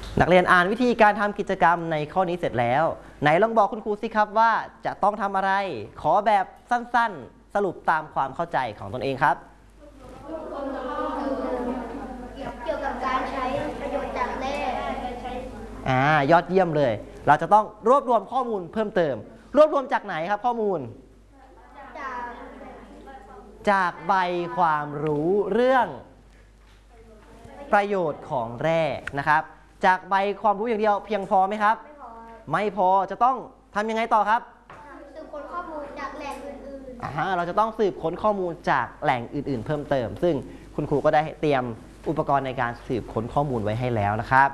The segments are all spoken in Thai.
นักเรียนอ่านวิธีการทำกิจกรรมในข้อนี้เสร็จแล้วไหนลองบอกคุณครูสิครับว่าจะต้องทำอะไรขอแบบสั้นๆสรุปตามความเข้าใจของตนเองครับเกี่ยวกับการใช้ประโยชน์จากแร่ยอดเยี่ยมเลยเราจะต้องรวบรวมข้อมูลเพิ่มเติมรวบรวมจากไหนครับข้อมูลจากใบความรู้เรื่องประโยชน์ของแร่นะครับจากใบความรู้อย่างเดียวเพียงพอไหมครับไม่พอจะต้องทำยังไงต่อครับสืบค้นข้อมูลจากแหล่งอื่นๆเราจะต้องสืบค้นข้อมูลจากแหล่งอื่นๆเพิ่มเติมซึ่งคุณครูก็ได้เตรียมอุปกรณ์ในการสืบค้นข้อมูลไว้ให้แล้วนะครับ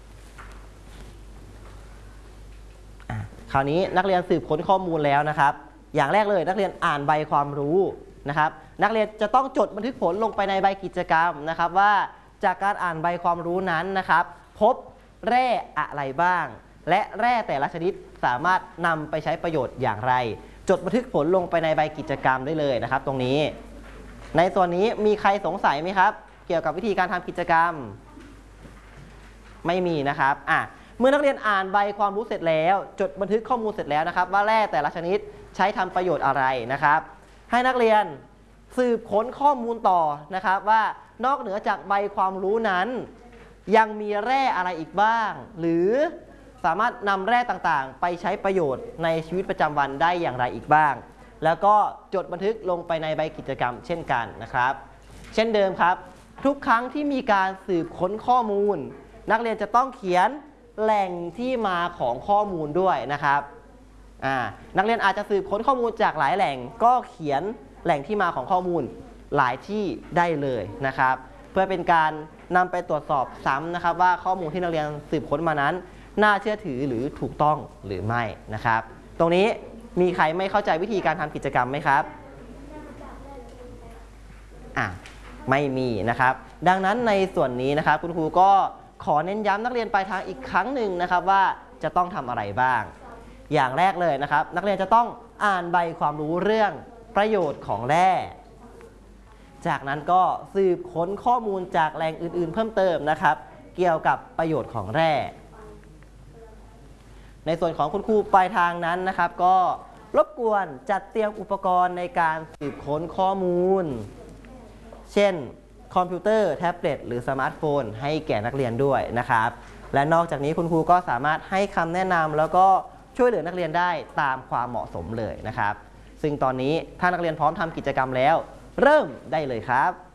คราวนี้นักเรียนสืบค้นข้อมูลแล้วนะครับอย่างแรกเลยนักเรียนอ่านใบความรู้นะครับนักเรียนจะต้องจดบันทึกผลลงไปในใบกิจกรรมนะครับว่าจากการอ่านใบความรู้นั้นนะครับพบแร่อะไรบ้างและแร่แต่ละชนิดสามารถนำไปใช้ประโยชน์อย่างไรจดบันทึกผลลงไปในใบกิจกรรมได้เลยนะครับตรงนี้ในส่วนนี้มีใครสงสัยไหมครับเกี่ยวกับวิธีการทำกิจกรรมไม่มีนะครับเมื่อนักเรียนอ่านใบความรู้เสร็จแล้วจดบันทึกข้อมูลเสร็จแล้วนะครับว่าแร่แต่ละชนิดใช้ทำประโยชน์อะไรนะครับให้นักเรียนสืบค้นข้อมูลต่อนะครับว่านอกเหนือจากใบความรู้นั้นยังมีแร่อะไรอีกบ้างหรือสามารถนำแร่ต่างๆไปใช้ประโยชน์ในชีวิตประจำวันได้อย่างไรอีกบ้างแล้วก็จดบันทึกลงไปในใบกิจกรรมเช่นกันนะครับเช่นเดิมครับทุกครั้งที่มีการสืบค้นข้อมูลนักเรียนจะต้องเขียนแหล่งที่มาของข้อมูลด้วยนะครับนักเรียนอาจจะสืบค้นข้อมูลจากหลายแหล่งก็เขียนแหล่งที่มาของข้อมูลหลายที่ได้เลยนะครับเพื่อเป็นการนำไปตรวจสอบซ้ำนะครับว่าข้อมูลที่นักเรียนสืบค้นมานั้นน่าเชื่อถือหรือถูกต้องหรือไม่นะครับตรงนี้มีใครไม่เข้าใจวิธีการทำกิจกรรมไหมครับไม่มีนะครับดังนั้นในส่วนนี้นะครับคุณครูก็ขอเน้นย้ำนักเรียนปลายทางอีกครั้งหนึ่งนะครับว่าจะต้องทำอะไรบ้างอย่างแรกเลยนะครับนักเรียนจะต้องอ่านใบความรู้เรื่องประโยชน์ของแร่จากนั้นก็สืบค้นข้อมูลจากแหล่งอื่นๆเพิ่มเติมนะครับเกี่ยวกับประโยชน์ของแร่ในส่วนของคุณครูปลายทางนั้นนะครับก็รบกวนจัดเตรียมอุปกรณ์ในการสืบค้นข้อมูลเช่นคอมพิวเตอร์แท็บเล็ตหรือสมาร์ทโฟนให้แก่นักเรียนด้วยนะครับและนอกจากนี้คุณครูก็สามารถให้คำแนะนำแล้วก็ช่วยเหลือนักเรียนได้ตามความเหมาะสมเลยนะครับซึ่งตอนนี้ถ้านักเรียนพร้อมทำกิจกรรมแล้วเริ่มได้เลยครับ